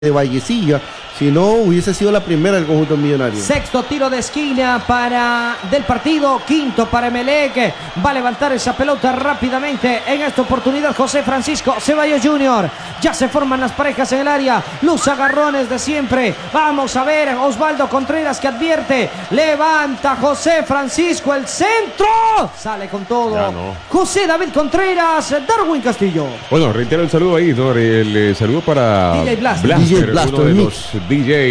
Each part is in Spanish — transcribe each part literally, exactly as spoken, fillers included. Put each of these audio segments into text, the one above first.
de Vallecilla, si no hubiese sido la primera del conjunto millonario. Sexto tiro de esquina para del partido, quinto para Emelec. Va a levantar esa pelota rápidamente en esta oportunidad José Francisco Ceballos junior Ya se forman las parejas en el área, los agarrones de siempre. Vamos a ver, Osvaldo Contreras que advierte, levanta José Francisco el centro, sale con todo. No. José David Contreras, Darwin Castillo. Bueno, reitero el saludo ahí, ¿no? El, el saludo para D J Blaster, Blaster, D J Blaster, uno de mix. los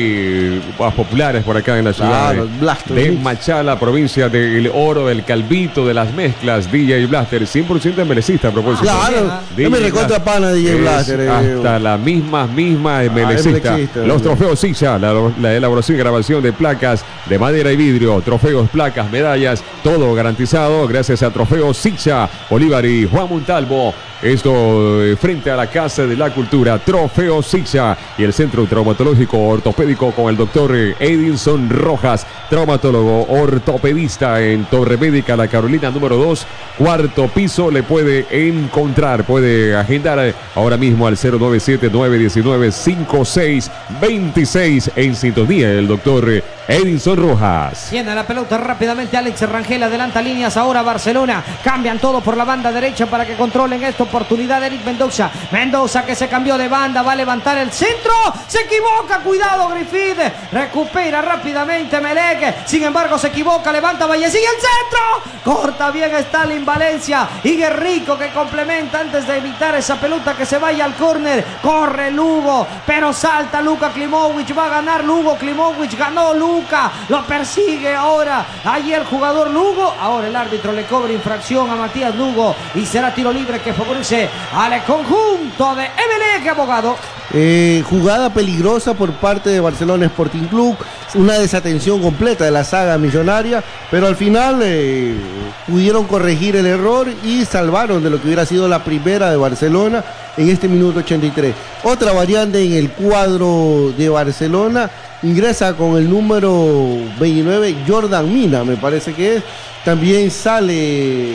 D J más populares por acá en la ciudad Claro, de, Blaster, de mix. Machala, provincia del Oro, del Calvito, de las mezclas. D J Blaster, cien por ciento melecista a propósito. Claro, D J yo me recontra pana de D J es Blaster. eh. Hasta la misma, misma melecista. melecista, Los sí. trofeos Sicha, la, la elaboración y grabación de placas de madera y vidrio, trofeos, placas, medallas, todo garantizado gracias a Trofeo Sicha, Bolívar y Juan Montalvo. Esto eh, frente a la Casa de la Cultura, Trofeo Sicha y el Centro Traumatológico Ortopédico con el doctor eh, Edinson Rojas, traumatólogo ortopedista en Torre Médica La Carolina número dos, cuarto piso. Le puede encontrar, puede agendar eh, ahora mismo al cero nueve siete nueve uno nueve cinco seis dos seis en sintonía el doctor eh, Edinson Rojas. Tiene la pelota rápidamente Alex Rangel, adelanta líneas ahora Barcelona, cambian todo por la banda derecha para que controlen esta oportunidad. Eric Mendoza, Mendoza que se cambió de banda, va a levantar el centro, se equivoca, cuidado Griffith, recupera rápidamente Emelec, sin embargo se equivoca, levanta Vallecilla el centro, corta bien Stalin Valencia y Guerrico que complementa antes de evitar esa pelota que se vaya al córner, corre Lugo, pero salta Luka Klimovic, va a ganar Lugo, Klimovic ganó Luka, lo persigue ahora, ahí el jugador Lugo, ahora el árbitro le cobra infracción a Matías Lugo y será tiro libre que favorece al conjunto de Emelec, abogado. Eh, jugada peligrosa por parte de Barcelona Sporting Club, una desatención completa de la saga millonaria, pero al final eh, pudieron corregir el error y salvaron de lo que hubiera sido la primera de Barcelona en este minuto ochenta y tres. Otra variante en el cuadro de Barcelona, ingresa con el número veintinueve Jordan Mina, me parece que es, también sale...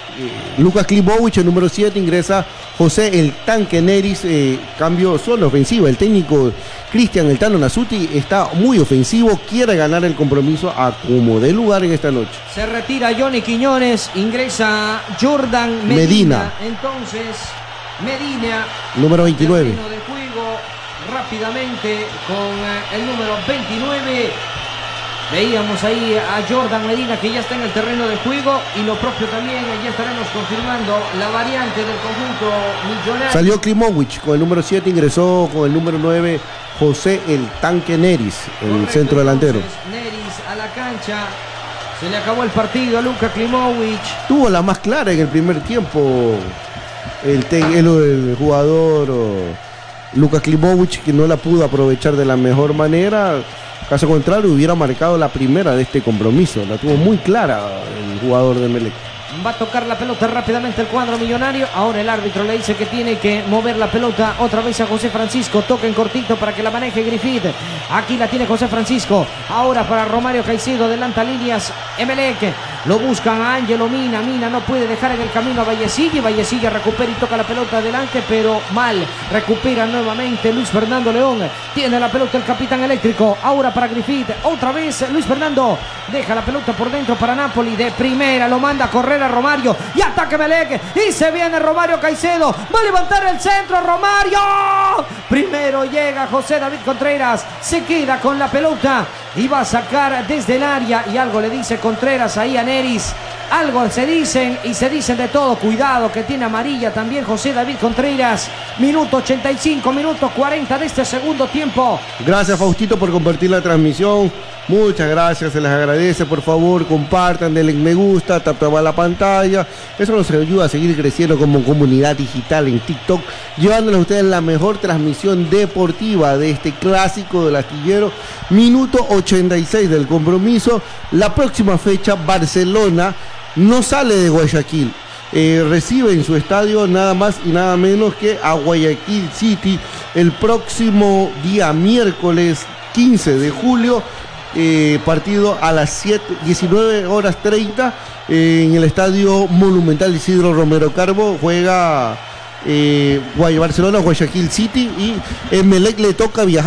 Eh, Lucas Klimovic, el número siete, ingresa José el Tanque Neris, eh, cambio solo ofensiva. El técnico Cristian El Tano Nasuti está muy ofensivo, quiere ganar el compromiso a como dé lugar en esta noche. Se retira Johnny Quiñones, ingresa Jordan Medina. Medina. Entonces, Medina, Número veintinueve. terreno de juego rápidamente con eh, el número veintinueve. Veíamos ahí a Jordan Medina que ya está en el terreno de juego y lo propio también, ya estaremos confirmando la variante del conjunto millonario. Salió Klimovic con el número siete, ingresó con el número nueve José el Tanque Neris, el Correcto, centro delantero. entonces, Neris a la cancha, se le acabó el partido a Luka Klimovic. Tuvo la más clara en el primer tiempo el, te- el, el jugador oh, Lucas Klimovic, que no la pudo aprovechar de la mejor manera. Caso contrario, hubiera marcado la primera de este compromiso. La tuvo muy clara el jugador de Emelec. Va a tocar la pelota rápidamente el cuadro millonario. Ahora el árbitro le dice que tiene que mover la pelota otra vez a José Francisco. Toca en cortito para que la maneje Griffith. Aquí la tiene José Francisco. Ahora para Romario Caicedo. Adelanta líneas Emelec. Lo buscan a Ángelo Mina. Mina no puede dejar en el camino a Vallecilla. Y Vallecilla recupera y toca la pelota adelante, pero mal. Recupera nuevamente Luis Fernando León. Tiene la pelota el capitán eléctrico. Ahora para Griffith. Otra vez Luis Fernando. Deja la pelota por dentro para Napoli. De primera lo manda a correr a Romario y ataca Emelec y se viene Romario Caicedo, va a levantar el centro Romario, primero llega José David Contreras, se queda con la pelota y va a sacar desde el área y algo le dice Contreras ahí a Neris, algo se dicen y se dicen de todo, cuidado que tiene amarilla también José David Contreras. Minuto ochenta y cinco, minuto cuarenta de este segundo tiempo. Gracias Faustito por compartir la transmisión. Muchas gracias, se les agradece. Por favor, compartan, denle me gusta, tapen la pantalla. Eso nos ayuda a seguir creciendo como comunidad digital en TikTok, llevándoles a ustedes la mejor transmisión deportiva de este clásico del astillero. Minuto ochenta y seis del compromiso. La próxima fecha, Barcelona no sale de Guayaquil. Eh, recibe en su estadio nada más y nada menos que a Guayaquil City el próximo día miércoles quince de julio. Eh, partido a las diecinueve horas treinta eh, en el estadio Monumental Isidro Romero Carbo. Juega eh, Barcelona, Guayaquil City, y Emelec le toca viajar